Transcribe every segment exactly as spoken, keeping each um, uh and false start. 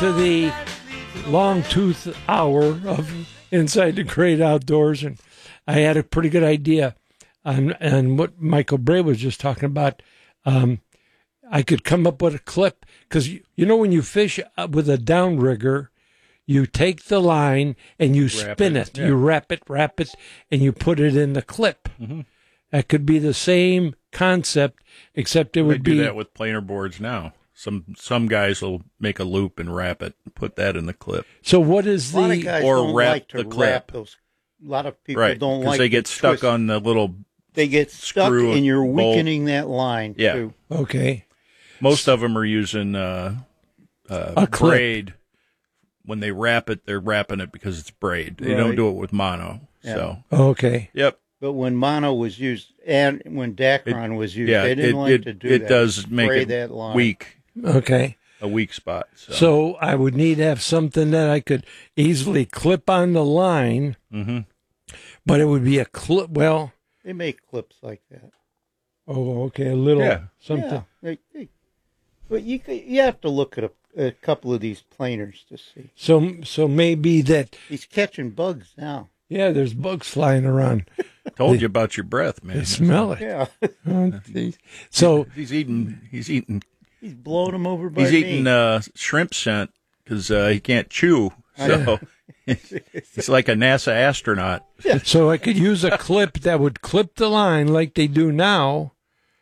to the long tooth hour of Inside the Great Outdoors, and I had a pretty good idea on, on what Michael Bray was just talking about. Um, I could come up with a clip, because you, you know when you fish with a downrigger, you take the line and you wrap spin it. it. Yeah. You wrap it, wrap it, and you put it in the clip. Mm-hmm. That could be the same concept, except it they would do be... do that with planer boards now. Some some guys will make a loop and wrap it, and put that in the clip. So what is the... A lot of guys or don't wrap like to the clip. wrap those. A lot of people right, don't like because they get to stuck twist. on the little They get stuck, screw and you're bolt. weakening that line, Yeah. too. Okay. Most of them are using uh, uh, A clip. braid. When they wrap it, they're wrapping it because it's braid. They Right. don't do it with mono. Yeah. So, Okay. yep. But when mono was used and when Dacron was used, Yeah, they didn't it, like it, to do it that. does make Spray it that line. weak, Okay. a weak spot. So, So I would need to have something that I could easily clip on the line, mm-hmm. but it would be a clip. Well, They make clips like that. oh, okay, a little Yeah. something. Yeah, they, they, but you could- you have to look at a, a couple of these planers to see. So, so maybe that. He's catching bugs now. Yeah, there's bugs flying around. Told you about your breath, man. They smell it. Yeah, Oh, geez. So He's eating. He's eating. he's blowing them over by He's me. eating uh, shrimp scent because uh, he can't chew. So it's like a NASA astronaut. So I could use a clip that would clip the line like they do now.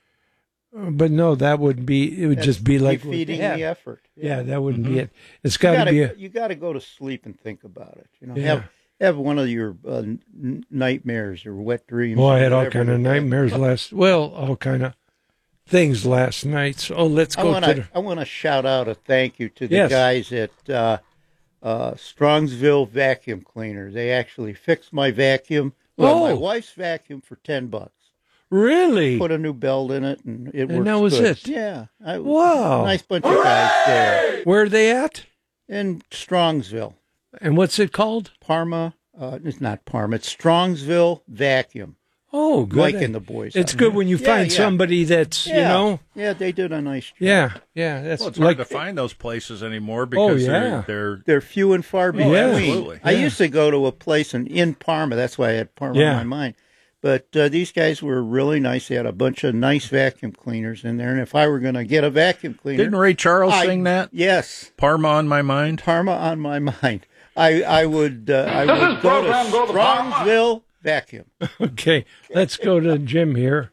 Uh, But no, that would be, it would That's just be like, what defeating they have. the effort. Yeah, that wouldn't Mm-hmm. be it. It's You got to gotta, be a, you got to go to sleep and think about it. You know, Yeah. have have one of your uh, n- nightmares or wet dreams. well, I or had all whatever kind of it is. nightmares last, well, all kind of things last night. So oh, let's I go want to to the, I want to shout out a thank you to the Yes. guys at uh, uh, Strongsville Vacuum Cleaner. They actually fixed my vacuum. Well, my Oh. wife's vacuum for ten bucks. really? Put a new belt in it, and it And works that was good. it? Yeah. I, Wow. Nice bunch of guys there Where are they at? in Strongsville, And what's it called? Parma. Uh, it's not Parma. It's Strongsville Vacuum. Oh, good. Mike and the boys. It's out good here. when you Yeah, find yeah. somebody that's, you Yeah. know, Yeah, they did a nice job. yeah, yeah. That's Well, it's like, hard to find those places anymore because yeah. they're, they're They're few and far between. Yeah. absolutely. I Yeah. used to go to a place in, in Parma. That's why I had Parma Yeah. on my mind. But uh, these guys were really nice. They had a bunch of nice vacuum cleaners in there. And if I were going to get a vacuum cleaner, Didn't Ray Charles I- sing that? Yes, Parma on my mind. Parma on my mind. I I would uh, I would go to Strongsville Vacuum. okay, let's go to Jim here.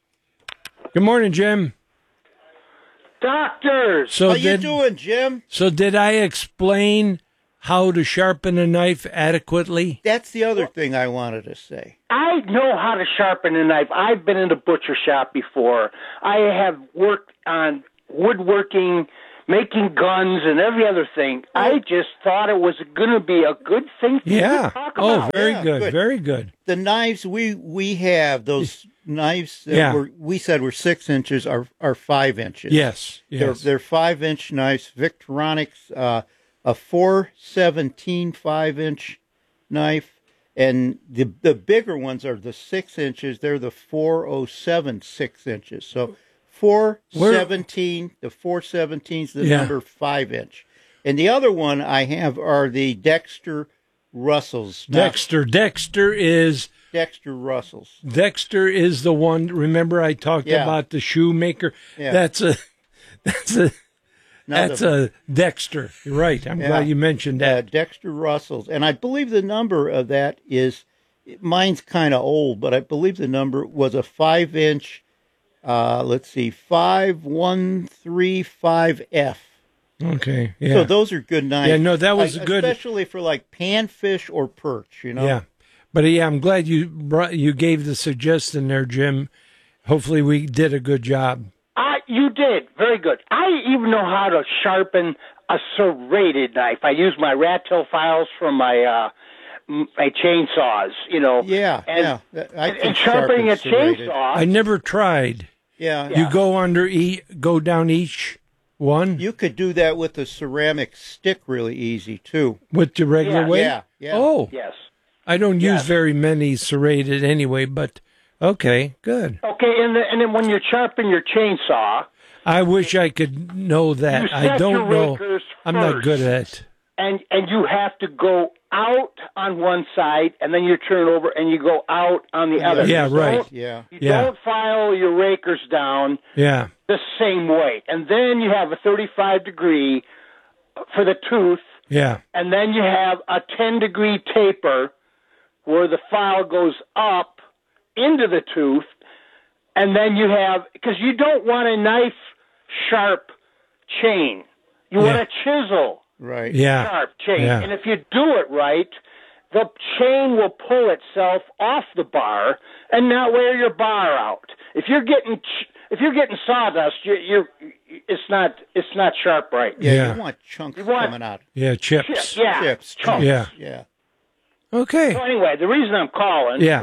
Good morning, Jim. Doctors! So How you did doing, Jim? so did I explain how to sharpen a knife adequately? That's the other thing I wanted to say. I know how to sharpen a knife. I've been in the butcher shop before. I have worked on woodworking, making guns, and every other thing. I just thought it was going to be a good thing for you Yeah. to talk Oh, about. very Yeah, good, good. very good. The knives we we have, those knives that Yeah. were we said were six inches are are five inches. Yes, They're, yes. they're five inch knives. Victorinox, uh, a four seventeen five inch knife, and the the bigger ones are the six inches. They're the four oh seven six inches. So four seventeen, the four seventeen is the Yeah. number five inch, and the other one I have are the Dexter Russells. Now, Dexter. Dexter is Dexter Russells. Dexter is the one. Remember, I talked Yeah. about the shoemaker. Yeah. That's a that's a Now that's the- a Dexter. You're right. I'm Yeah. glad you mentioned Uh, that. Dexter Russells, and I believe the number of that is mine's kind of old, but I believe the number was a five inch. Uh, let's see, five one three five F. Okay. Yeah. So those are good knives. Yeah, no, that was Like, a good- especially for like panfish or perch. You know. Yeah, but yeah, I'm glad you brought you gave the suggestion there, Jim. Hopefully, we did a good job. I, you did. Very good. I even know how to sharpen a serrated knife. I use my rat tail files from my uh, m- my chainsaws, you know. Yeah, and, yeah. That- I and, can and sharpening a sharpen serrated. chainsaw. I never tried. Yeah, You go under e go down each one You could do that with a ceramic stick really easy too. with the regular Yeah, way. yeah, yeah. Oh, Yes. I don't use Yes. very many serrated anyway, but okay, good. Okay, and, the, and then when you sharpen your chainsaw, I wish I could know you that. set I don't your know. rakers I'm first. not good at it. And and you have to go out on one side, and then you turn over and you go out on the other. Yeah, You right. don't- Yeah. You Yeah. don't file your rakers down Yeah. the same way. And then you have a thirty-five degree for the tooth, Yeah. and then you have a ten degree taper where the file goes up into the tooth, and then you have, because you don't want a knife sharp chain. You Yeah. want a chisel Right. Yeah. sharp chain. Yeah. And if you do it right, the chain will pull itself off the bar and not wear your bar out. If you're getting ch- if you're getting sawdust, you're, you're it's not it's not sharp right. Yeah, Yeah. you want chunks You want- coming out. Yeah. Chips. Yeah, Chips. chunks. Yeah. Yeah. Okay. So anyway, the reason I'm calling, Yeah.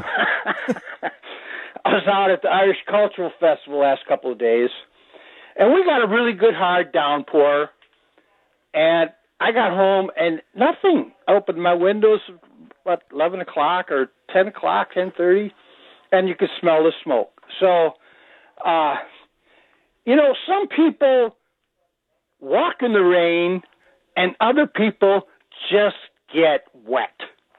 I was out at the Irish Cultural Festival last couple of days, and we got a really good hard downpour, and I got home and nothing. I opened my windows about eleven o'clock or ten o'clock, ten thirty, and you could smell the smoke. So, uh, you know, some people walk in the rain, and other people just get wet.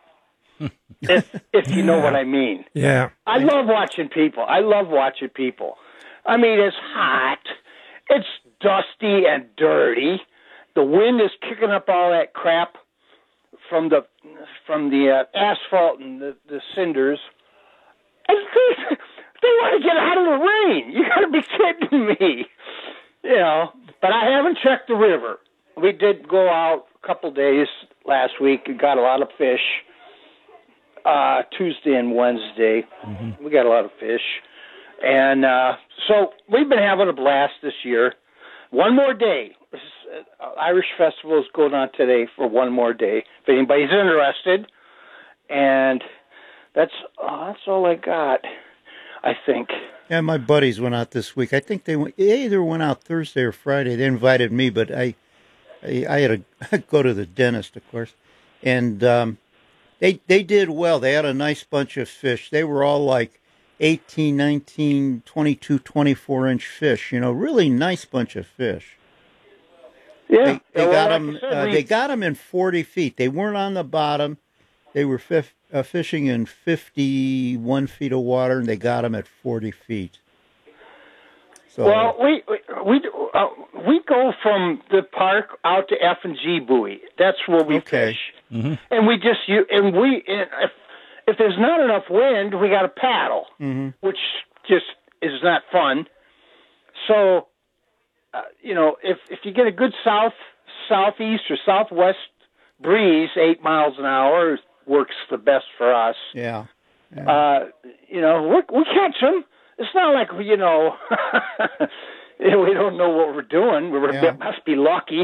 if if you know what I mean. Yeah. I love watching people. I love watching people. I mean, it's hot. It's dusty and dirty. The wind is kicking up all that crap from the from the uh, asphalt and the, the cinders. And they, they want to get out of the rain. You got to be kidding me. You know, but I haven't checked the river. We did go out a couple days last week and got a lot of fish. Uh, Tuesday and Wednesday, mm-hmm. we got a lot of fish, and uh, so we've been having a blast this year. One more day, this is, uh, Irish Festival is going on today for one more day. If anybody's interested, and that's oh, that's all I got, I think. Yeah, my buddies went out this week. I think they went, they either went out Thursday or Friday. They invited me, but I, I, I had to go to the dentist, of course, and. Um, They they did well. They had a nice bunch of fish. They were all like eighteen, nineteen, twenty-two, twenty-four inch fish. You know, really nice bunch of fish. Yeah, They, they well, got like them. I said, Uh, we- they got them in forty feet. They weren't on the bottom. They were fif- uh, fishing in fifty-one feet of water, and they got them at forty feet. So, Well, we we we, uh, we go from the park out to F and G Buoy. That's where we Okay. fish, mm-hmm. and we just you and we and if if there's not enough wind, we got to paddle, mm-hmm. which just is not fun. So, uh, you know, if if you get a good south southeast or southwest breeze, eight miles an hour works the best for us. yeah. yeah. Uh, you know, we we catch them. It's not like, you know, we don't know what we're doing. We Yeah. must be lucky.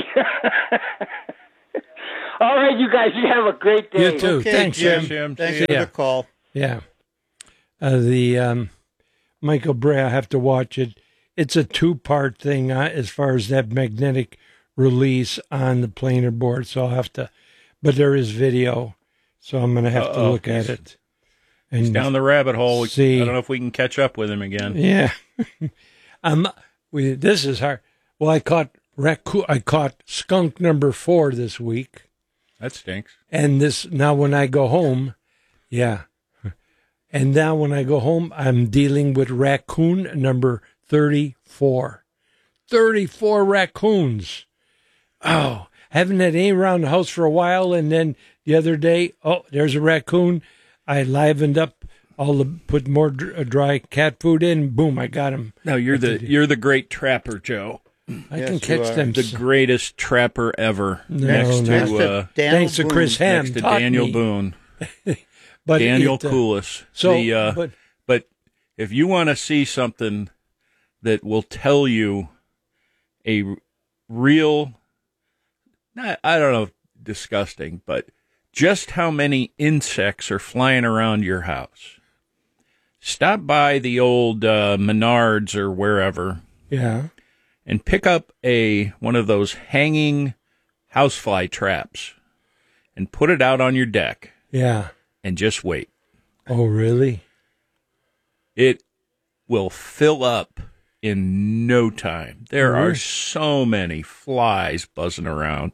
All right, you guys, you have a great day. You too. Okay, Thanks, Jim. Jim. Jim. Thanks See for ya. the call. Yeah. Uh, the um, Michael Bray, I have to watch it. It's a two-part thing uh, as far as that magnetic release on the planer board, so I'll have to, but there is video, so I'm going to have to Uh-oh. look at it. He's down the rabbit hole. We- See. I don't know if we can catch up with him again. Yeah. um, we, this is hard. Well, I caught raccoon, I caught skunk number four this week. That stinks. And this, now when I go home, yeah. And now when I go home, I'm dealing with raccoon number thirty-four. thirty-four raccoons. Oh, haven't had any around the house for a while. And then the other day, oh, there's a raccoon. I livened up all the, put more dr- dry cat food in. Boom, I got him. No, you're the you're the great trapper, Joe. I Yes, can you catch are. them. The greatest trapper ever. No, next no. Thanks to to uh, Daniel Thanks to Boone. Chris Ham. next to taught Daniel me. Boone, But Daniel it, uh, Coulis. So, the, uh, but But if you want to see something that will tell you a r- real, not, I don't know, disgusting, but just how many insects are flying around your house, stop by the old uh, Menards or wherever yeah, and pick up a one of those hanging housefly traps and put it out on your deck yeah. and just wait. Oh, really? It will fill up in no time. There are Really? so many flies buzzing around.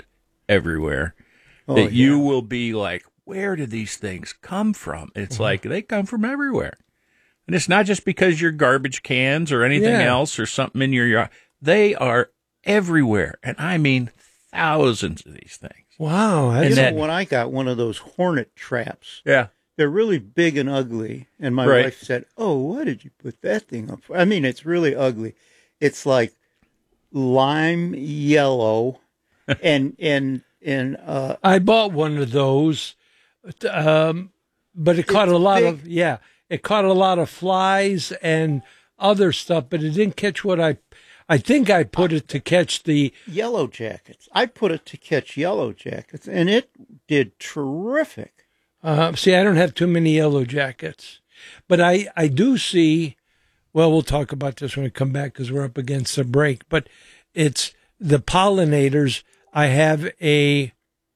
everywhere Oh, that you yeah. will be like, where did these things come from? It's Mm-hmm. like they come from everywhere. And it's not just because you're garbage cans or anything Yeah. else or something in your yard. They are everywhere. And I mean thousands of these things. Wow. You That's, know, that- when I got one of those hornet traps, Yeah. they're really big and ugly. And my Right. wife said, "Oh, why did you put that thing up for?" I mean, it's really ugly. It's like lime yellow, and and and uh, I bought one of those, um, but it caught a lot big. of yeah, it caught a lot of flies and other stuff, but it didn't catch what I. I think I put it to catch the. yellow jackets. I put it to catch yellow jackets, and it did terrific. Uh, see, I don't have too many yellow jackets, but I I do see. Well, we'll talk about this when we come back because we're up against a break. But it's the pollinators. I have a.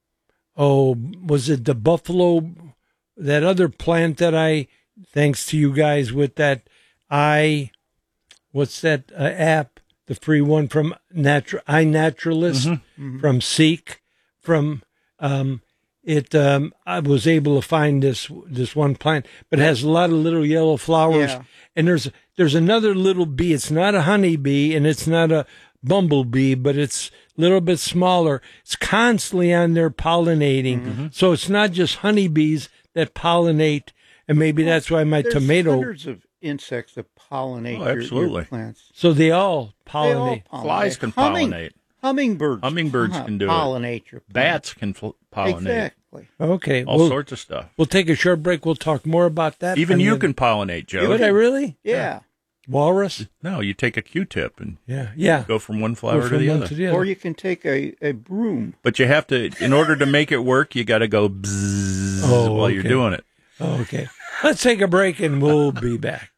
Oh, was it the buffalo? That other plant that I, thanks to you guys with that, I, what's that uh, app? The free one from Natural iNaturalist, from Seek, from um, it. Um, I was able to find this this one plant, but it has a lot of little yellow flowers. Yeah. And there's there's another little bee. It's not a honeybee and it's not a bumblebee, but it's a little bit smaller. It's constantly on there pollinating. So it's not just honeybees that pollinate, and maybe that's why my There's tomato. hundreds of insects that pollinate Oh, your- your, absolutely. plants. So they all They all pollinate. pollinate. Flies can Humming- pollinate. Hummingbirds. Hummingbirds po- can do it. pollinate your plants. Bats can fl- pollinate. Exactly. Okay, All we'll, sorts of stuff. we'll take a short break. We'll talk more about that. Even on you the- can pollinate, Joe. Would I really? Yeah. Walrus? No, you take a Q-tip and Yeah, yeah. go from one Go flower to from the one other. to the Or other. you can take a, a broom. But you have to, in order to make it work, you got to go bzzz Oh, while you're okay. doing it. Okay, let's take a break and we'll be back.